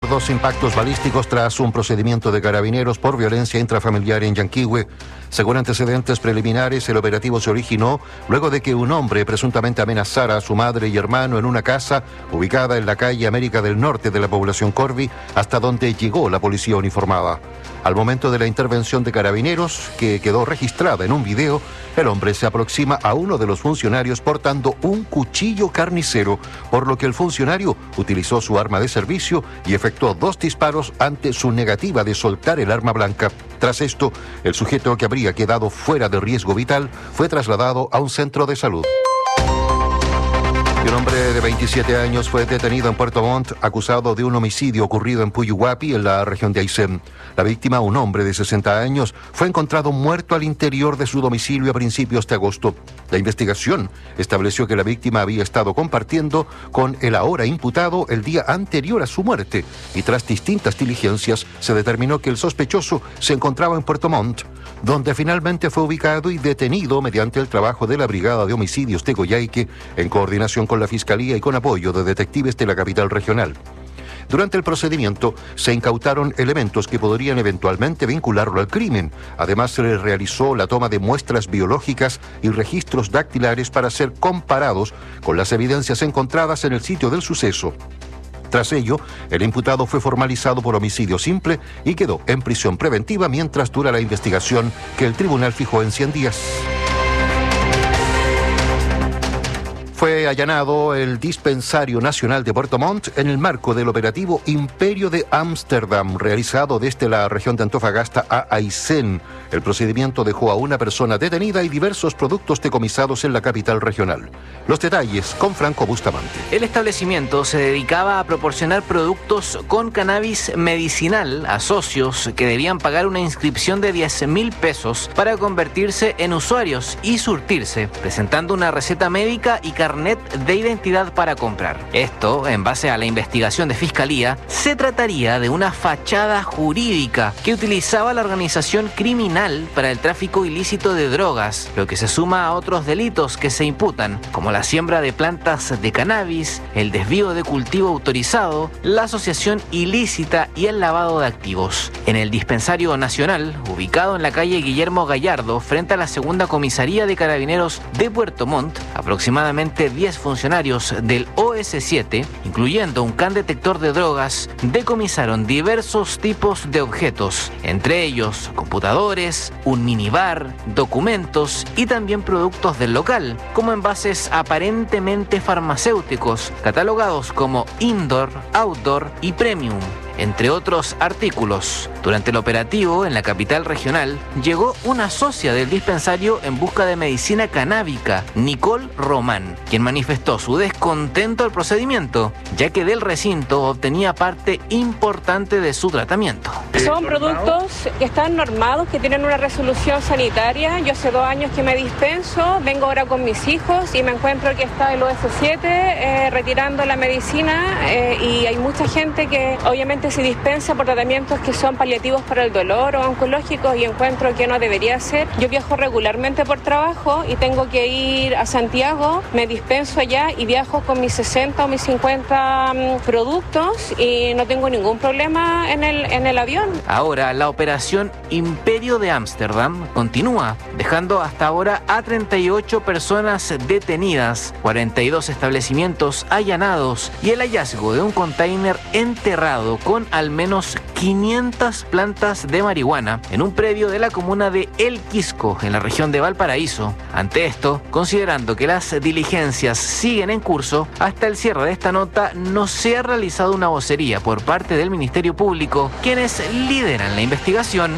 2 impactos balísticos tras un procedimiento de carabineros por violencia intrafamiliar en Yanquihue. Según antecedentes preliminares, el operativo se originó luego de que un hombre presuntamente amenazara a su madre y hermano en una casa ubicada en la calle América del Norte de la población Corvi, hasta donde llegó la policía uniformada. Al momento de la intervención de carabineros, que quedó registrada en un video, el hombre se aproxima a uno de los funcionarios portando un cuchillo carnicero, por lo que el funcionario utilizó su arma de servicio y efectuó 2 disparos ante su negativa de soltar el arma blanca. Tras esto, el sujeto, que habría quedado fuera de riesgo vital, fue trasladado a un centro de salud. Y un hombre de 27 años fue detenido en Puerto Montt, acusado de un homicidio ocurrido en Puyuhuapi, en la región de Aysén. La víctima, un hombre de 60 años, fue encontrado muerto al interior de su domicilio a principios de agosto. La investigación estableció que la víctima había estado compartiendo con el ahora imputado el día anterior a su muerte, y tras distintas diligencias se determinó que el sospechoso se encontraba en Puerto Montt, donde finalmente fue ubicado y detenido mediante el trabajo de la Brigada de Homicidios de Coyhaique, en coordinación con la Fiscalía y con apoyo de detectives de la capital regional. Durante el procedimiento se incautaron elementos que podrían eventualmente vincularlo al crimen. Además, se le realizó la toma de muestras biológicas y registros dactilares para ser comparados con las evidencias encontradas en el sitio del suceso. Tras ello, el imputado fue formalizado por homicidio simple y quedó en prisión preventiva mientras dura la investigación, que el tribunal fijó en 100 días. Fue allanado el Dispensario Nacional de Puerto Montt en el marco del operativo Imperio de Ámsterdam, realizado desde la región de Antofagasta a Aysén. El procedimiento dejó a una persona detenida y diversos productos decomisados en la capital regional. Los detalles con Franco Bustamante. El establecimiento se dedicaba a proporcionar productos con cannabis medicinal a socios que debían pagar una inscripción de 10.000 pesos para convertirse en usuarios y surtirse, presentando una receta médica y carnet de identidad para comprar. Esto, en base a la investigación de Fiscalía, se trataría de una fachada jurídica que utilizaba la organización criminal para el tráfico ilícito de drogas, lo que se suma a otros delitos que se imputan, como la siembra de plantas de cannabis, el desvío de cultivo autorizado, la asociación ilícita y el lavado de activos. En el Dispensario Nacional, ubicado en la calle Guillermo Gallardo, frente a la segunda comisaría de Carabineros de Puerto Montt, aproximadamente 10 funcionarios del OS7, incluyendo un can detector de drogas, decomisaron diversos tipos de objetos, entre ellos computadores, un minibar, documentos y también productos del local, como envases aparentemente farmacéuticos, catalogados como indoor, outdoor y premium, entre otros artículos. Durante el operativo en la capital regional, llegó una socia del dispensario en busca de medicina canábica, Nicole Román, quien manifestó su descontento al procedimiento, ya que del recinto obtenía parte importante de su tratamiento. Son productos que están normados, que tienen una resolución sanitaria. Yo hace 2 años que me dispenso, vengo ahora con mis hijos y me encuentro que está el OS7 retirando la medicina y hay mucha gente que obviamente se dispensa por tratamientos que son paliativos para el dolor o oncológicos y encuentro que no debería ser. Yo viajo regularmente por trabajo y tengo que ir a Santiago, me dispenso allá y viajo con mis 60 o mis 50 productos y no tengo ningún problema en el avión. Ahora, la operación Imperio de Ámsterdam continúa, dejando hasta ahora a 38 personas detenidas, 42 establecimientos allanados y el hallazgo de un container enterrado con al menos 500 plantas de marihuana en un predio de la comuna de El Quisco, en la región de Valparaíso. Ante esto, considerando que las diligencias siguen en curso, hasta el cierre de esta nota no se ha realizado una vocería por parte del Ministerio Público, quienes lideran la investigación.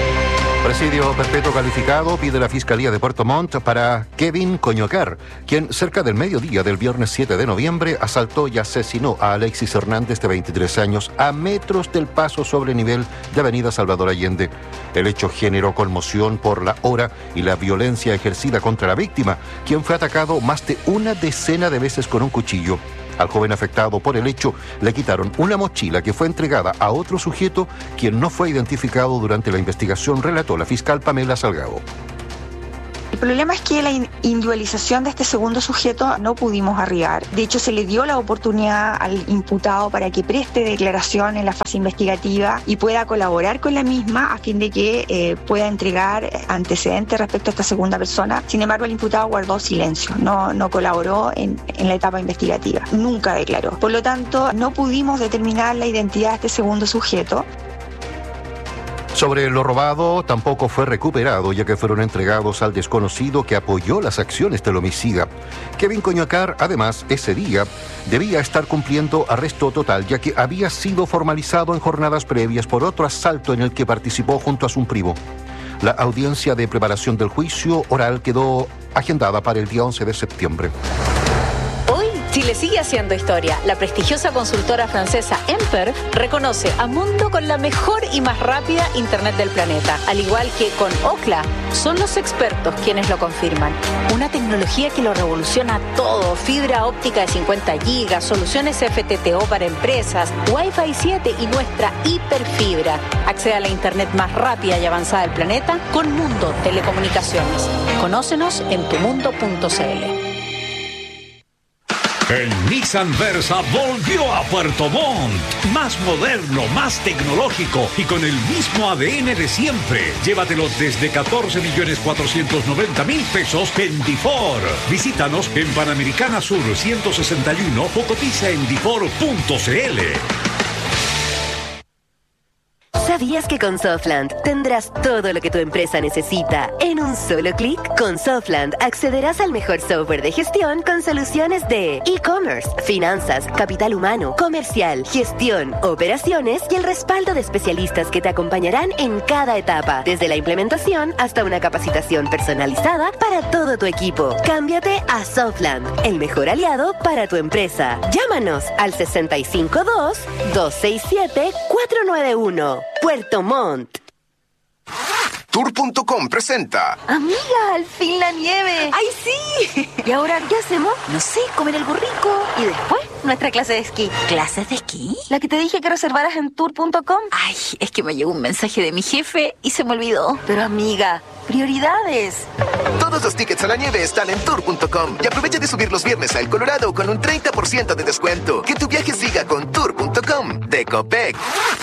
Presidio perpetuo calificado pide la Fiscalía de Puerto Montt para Kevin Coñocar, quien cerca del mediodía del viernes 7 de noviembre asaltó y asesinó a Alexis Hernández, de 23 años, a metros del paso sobre nivel de Avenida Salvador Allende. El hecho generó conmoción por la hora y la violencia ejercida contra la víctima, quien fue atacado más de una decena de veces con un cuchillo. Al joven afectado por el hecho le quitaron una mochila que fue entregada a otro sujeto, quien no fue identificado durante la investigación, relató la fiscal Pamela Salgado. El problema es que la individualización de este segundo sujeto no pudimos arribar. De hecho, se le dio la oportunidad al imputado para que preste declaración en la fase investigativa y pueda colaborar con la misma a fin de que pueda entregar antecedentes respecto a esta segunda persona. Sin embargo, el imputado guardó silencio, no colaboró en la etapa investigativa, nunca declaró. Por lo tanto, no pudimos determinar la identidad de este segundo sujeto. Sobre lo robado, tampoco fue recuperado, ya que fueron entregados al desconocido que apoyó las acciones del homicida. Kevin Coñacar, además, ese día debía estar cumpliendo arresto total, ya que había sido formalizado en jornadas previas por otro asalto en el que participó junto a su primo. La audiencia de preparación del juicio oral quedó agendada para el día 11 de septiembre. Chile sigue haciendo historia. La prestigiosa consultora francesa Emper reconoce a Mundo con la mejor y más rápida Internet del planeta. Al igual que con Ookla, son los expertos quienes lo confirman. Una tecnología que lo revoluciona todo. Fibra óptica de 50 gigas, soluciones FTTO para empresas, Wi-Fi 7 y nuestra hiperfibra. Accede a la Internet más rápida y avanzada del planeta con Mundo Telecomunicaciones. Conócenos en tumundo.cl. El Nissan Versa volvió a Puerto Montt. Más moderno, más tecnológico y con el mismo ADN de siempre. Llévatelo desde 14.490.000 pesos en Difor. Visítanos en Panamericana Sur 161 o cotiza en difor.cl. ¿Sabías que con Softland tendrás todo lo que tu empresa necesita en un solo clic? Con Softland accederás al mejor software de gestión con soluciones de e-commerce, finanzas, capital humano, comercial, gestión, operaciones y el respaldo de especialistas que te acompañarán en cada etapa, desde la implementación hasta una capacitación personalizada para todo tu equipo. Cámbiate a Softland, el mejor aliado para tu empresa. Llámanos al 652-267-491. Puerto Montt. Tour.com presenta. Amiga, al fin la nieve. ¡Ay, sí! ¿Y ahora qué hacemos? No sé, comer algo rico. Y después, nuestra clase de esquí. ¿Clases de esquí? La que te dije que reservaras en Tour.com. Ay, es que me llegó un mensaje de mi jefe y se me olvidó. Pero amiga, prioridades. Todos los tickets a la nieve están en Tour.com y aprovecha de subir los viernes a El Colorado con un 30% de descuento. Que tu viaje siga con Tour.com de Copec.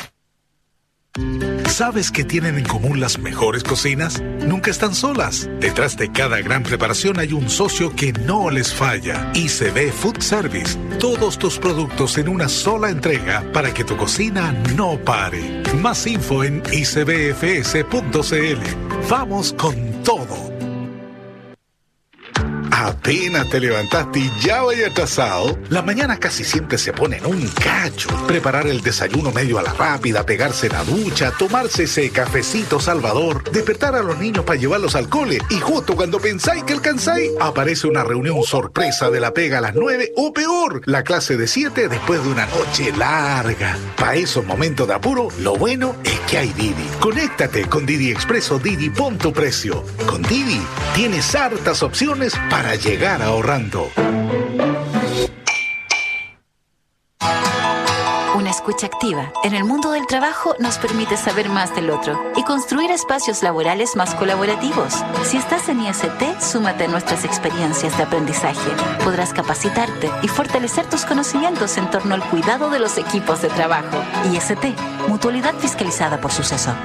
¿Sabes qué tienen en común las mejores cocinas? Nunca están solas. Detrás de cada gran preparación hay un socio que no les falla. ICB Food Service. Todos tus productos en una sola entrega para que tu cocina no pare. Más info en icbfs.cl. Vamos con todo. Apenas te levantaste y ya vaya atrasado. La mañana casi siempre se pone en un cacho. Preparar el desayuno medio a la rápida, pegarse la ducha, tomarse ese cafecito salvador, despertar a los niños para llevarlos al cole y justo cuando pensáis que alcanzáis, aparece una reunión sorpresa de la pega a las 9 o peor, la clase de 7 después de una noche larga. Para esos momentos de apuro, lo bueno es que hay Didi. Conéctate con Didi Express o Didi Pon tu Precio. Con Didi tienes hartas opciones para llegar ahorrando. Una escucha activa en el mundo del trabajo nos permite saber más del otro y construir espacios laborales más colaborativos. Si estás en IST, súmate a nuestras experiencias de aprendizaje. Podrás capacitarte y fortalecer tus conocimientos en torno al cuidado de los equipos de trabajo. IST, Mutualidad fiscalizada por Suceso.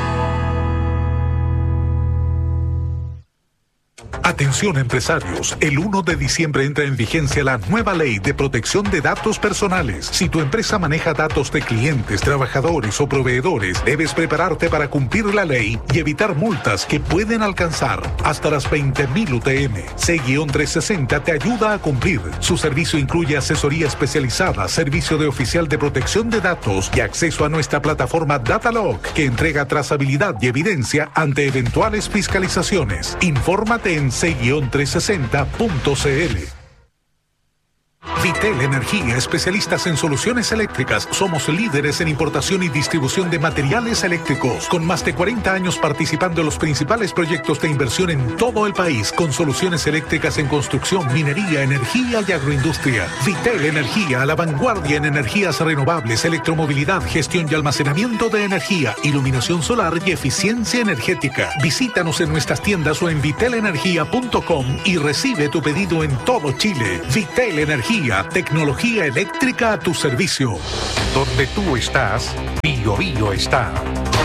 Atención empresarios, el 1 de diciembre entra en vigencia la nueva ley de protección de datos personales. Si tu empresa maneja datos de clientes, trabajadores o proveedores, debes prepararte para cumplir la ley y evitar multas que pueden alcanzar hasta las 20.000 UTM. C-360 te ayuda a cumplir. Su servicio incluye asesoría especializada, servicio de oficial de protección de datos y acceso a nuestra plataforma Datalog, que entrega trazabilidad y evidencia ante eventuales fiscalizaciones. Infórmate en C-360.cl. Vitel Energía, especialistas en soluciones eléctricas. Somos líderes en importación y distribución de materiales eléctricos, con más de 40 años participando en los principales proyectos de inversión en todo el país, con soluciones eléctricas en construcción, minería, energía y agroindustria. Vitel Energía, a la vanguardia en energías renovables, electromovilidad, gestión y almacenamiento de energía, iluminación solar y eficiencia energética. Visítanos en nuestras tiendas o en vitelenergia.com y recibe tu pedido en todo Chile. Vitel Energía, tecnología eléctrica a tu servicio. Donde tú estás, Bio Bio está.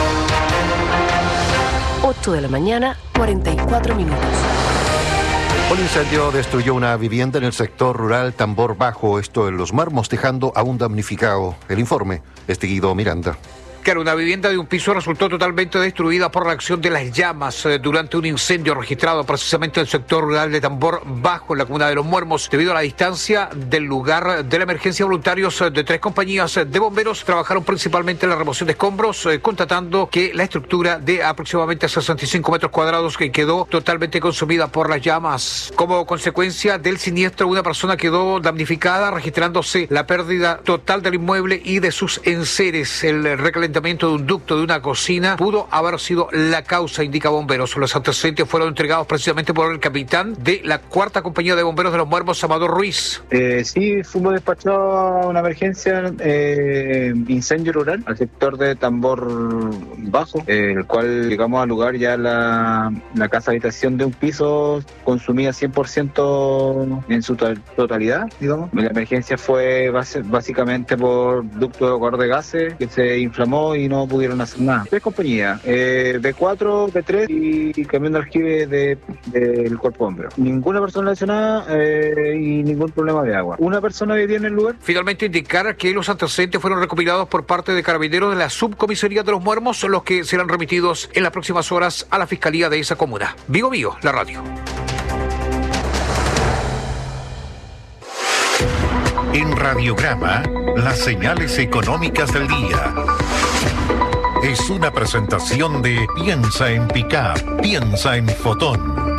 8 de la mañana, 44 minutos. Un incendio destruyó una vivienda en el sector rural Tambor Bajo, esto en Los Marmos, dejando a un damnificado. El informe es de Guido Miranda. Claro, una vivienda de un piso resultó totalmente destruida por la acción de las llamas durante un incendio registrado precisamente en el sector rural de Tambor Bajo, en la comuna de Los Muermos. Debido a la distancia del lugar de la emergencia, voluntarios de 3 compañías de bomberos trabajaron principalmente en la remoción de escombros, constatando que la estructura de aproximadamente 65 metros cuadrados que quedó totalmente consumida por las llamas. Como consecuencia del siniestro, una persona quedó damnificada, registrándose la pérdida total del inmueble y de sus enseres. El recalentamiento de un ducto de una cocina pudo haber sido la causa, indica bomberos. Los antecedentes fueron entregados precisamente por el capitán de la 4ª compañía de bomberos de Los Muermos, Amador Ruiz. Sí, fuimos despachados a una emergencia, incendio rural, al sector de Tambor Bajo, el cual llegamos al lugar, ya la casa habitación de un piso consumía 100% en su totalidad, digamos. La emergencia fue básicamente por ducto de hogar de gases que se inflamó y no pudieron hacer nada. 3 compañías, B4, B3 y camión de aljibe del cuerpo bombero. Ninguna persona lesionada y ningún problema de agua. Una persona vivía en el lugar. Finalmente indicar que los antecedentes fueron recopilados por parte de carabineros de la subcomisaría de Los Muermos, los que serán remitidos en las próximas horas a la fiscalía de esa comuna. Vigo Bio, la radio. En Radiograma, las señales económicas del día. Es una presentación de Piensa en Pickup, piensa en Fotón.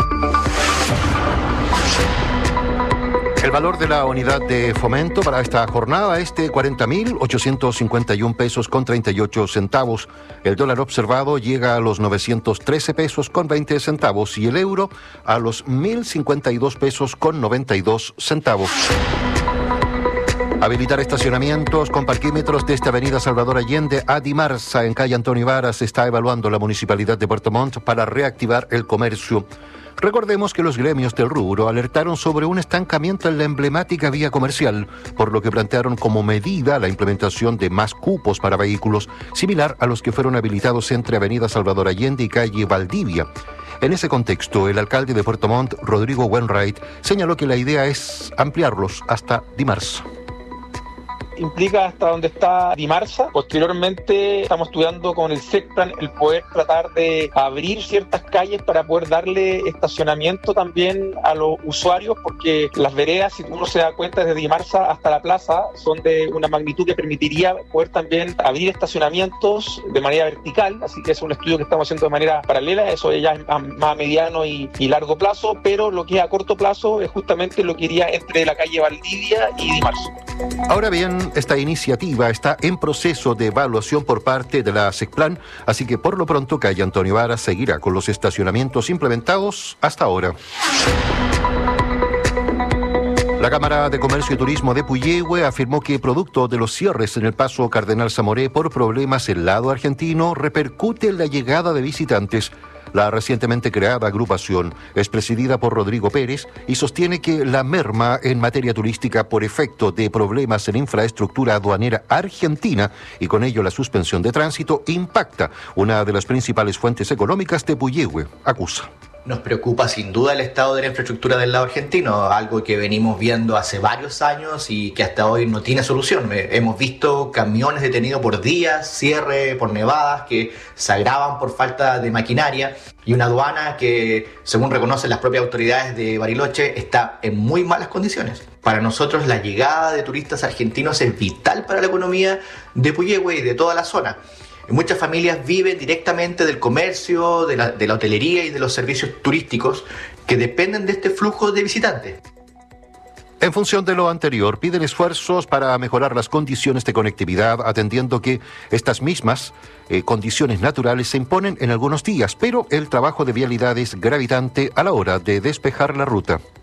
El valor de la unidad de fomento para esta jornada es de 40.851 pesos con 38 centavos. El dólar observado llega a los 913 pesos con 20 centavos y el euro a los 1.052 pesos con 92 centavos. Habilitar estacionamientos con parquímetros desde Avenida Salvador Allende a Dimarsa en calle Antonio Varas está evaluando la Municipalidad de Puerto Montt para reactivar el comercio. Recordemos que los gremios del rubro alertaron sobre un estancamiento en la emblemática vía comercial, por lo que plantearon como medida la implementación de más cupos para vehículos, similar a los que fueron habilitados entre Avenida Salvador Allende y calle Valdivia. En ese contexto, el alcalde de Puerto Montt, Rodrigo Wainwright, señaló que la idea es ampliarlos hasta Dimarsa. Implica hasta donde está Dimarsa. Posteriormente estamos estudiando con el SECPLAN el poder tratar de abrir ciertas calles para poder darle estacionamiento también a los usuarios, porque las veredas, si uno se da cuenta, desde Dimarsa hasta la plaza son de una magnitud que permitiría poder también abrir estacionamientos de manera vertical, así que es un estudio que estamos haciendo de manera paralela. Eso ya es más mediano y largo plazo, pero lo que es a corto plazo es justamente lo que iría entre la calle Valdivia y Dimarsa. Ahora bien, esta iniciativa está en proceso de evaluación por parte de la SECPLAN, así que por lo pronto calle Antonio Varas seguirá con los estacionamientos implementados hasta ahora. La Cámara de Comercio y Turismo de Puyehue afirmó que producto de los cierres en el paso Cardenal Zamoré por problemas del lado argentino repercute en la llegada de visitantes. La recientemente creada agrupación es presidida por Rodrigo Pérez y sostiene que la merma en materia turística por efecto de problemas en infraestructura aduanera argentina y con ello la suspensión de tránsito impacta una de las principales fuentes económicas de Puyehue, acusa. Nos preocupa sin duda el estado de la infraestructura del lado argentino, algo que venimos viendo hace varios años y que hasta hoy no tiene solución. Hemos visto camiones detenidos por días, cierre por nevadas que se agravan por falta de maquinaria y una aduana que, según reconocen las propias autoridades de Bariloche, está en muy malas condiciones. Para nosotros la llegada de turistas argentinos es vital para la economía de Puyehue y de toda la zona. Muchas familias viven directamente del comercio, de la hotelería y de los servicios turísticos que dependen de este flujo de visitantes. En función de lo anterior, piden esfuerzos para mejorar las condiciones de conectividad, atendiendo que estas mismas condiciones naturales se imponen en algunos días, pero el trabajo de vialidad es gravitante a la hora de despejar la ruta.